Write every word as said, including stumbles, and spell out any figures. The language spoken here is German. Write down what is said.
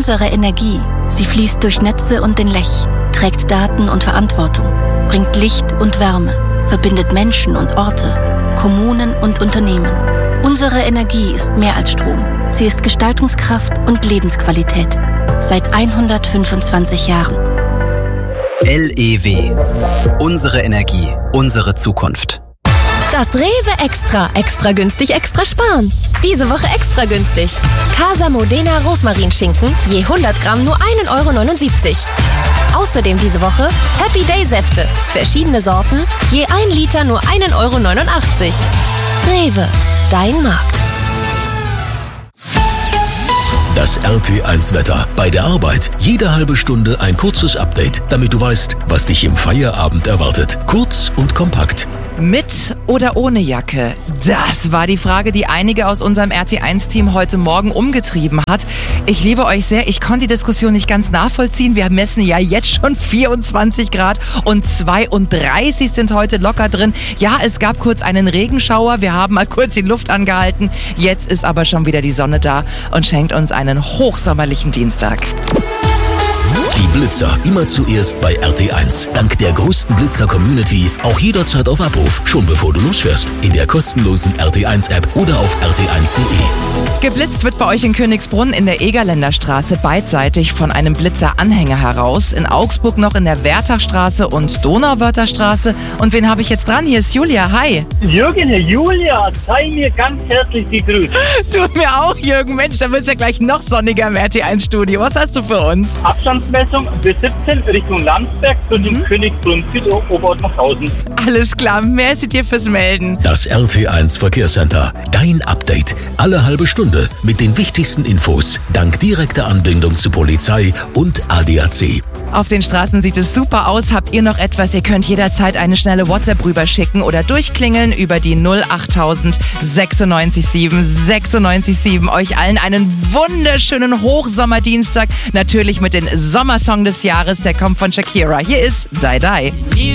Unsere Energie, sie fließt durch Netze und den Lech, trägt Daten und Verantwortung, bringt Licht und Wärme, verbindet Menschen und Orte, Kommunen und Unternehmen. Unsere Energie ist mehr als Strom. Sie ist Gestaltungskraft und Lebensqualität. Seit hundertfünfundzwanzig Jahren. L E W. Unsere Energie, unsere Zukunft. Das Rewe Extra. Extra günstig, extra sparen. Diese Woche extra günstig. Casa Modena Rosmarinschinken, je hundert Gramm nur ein Euro neunundsiebzig. Außerdem diese Woche Happy Day Säfte. Verschiedene Sorten, je ein Liter nur ein Euro neunundachtzig. Rewe, dein Markt. Das R T eins Wetter. Bei der Arbeit jede halbe Stunde ein kurzes Update, damit du weißt, was dich im Feierabend erwartet. Kurz und kompakt. Mit oder ohne Jacke? Das war die Frage, die einige aus unserem R T eins Team heute Morgen umgetrieben hat. Ich liebe euch sehr. Ich konnte die Diskussion nicht ganz nachvollziehen. Wir messen ja jetzt schon vierundzwanzig Grad und zweiunddreißig sind heute locker drin. Ja, es gab kurz einen Regenschauer. Wir haben mal kurz die Luft angehalten. Jetzt ist aber schon wieder die Sonne da und schenkt uns einen hochsommerlichen Dienstag. Die Blitzer immer zuerst bei R T eins. Dank der größten Blitzer-Community auch jederzeit auf Abruf, schon bevor du losfährst. In der kostenlosen R T eins App oder auf r t eins punkt d e. Geblitzt wird bei euch in Königsbrunn in der Egerländer Straße beidseitig von einem Blitzer-Anhänger heraus. In Augsburg noch in der Wertachstraße und Donauwörtherstraße. Und wen habe ich jetzt dran? Hier ist Julia. Hi. Jürgen, Julia, sei mir ganz herzlich gegrüßt. Du mir auch, Jürgen. Mensch, da wird es ja gleich noch sonniger im R T eins Studio. Was hast du für uns? Abstandsmessung B siebzehn Richtung Landsberg für den Königsbrunn Süd Oberhausen. Alles klar, merci dir fürs Melden. Das R T eins Verkehrscenter. Dein Update. Alle halbe Stunde mit den wichtigsten Infos. Dank direkter Anbindung zu Polizei und A D A C. Auf den Straßen sieht es super aus. Habt ihr noch etwas? Ihr könnt jederzeit eine schnelle WhatsApp rüberschicken oder durchklingeln über die null achttausend sechsundneunzig sieben sechsundneunzig sieben. Euch allen einen wunderschönen Hochsommerdienstag. Natürlich mit dem Sommersong des Jahres. Der kommt von Shakira. Hier ist Die Die.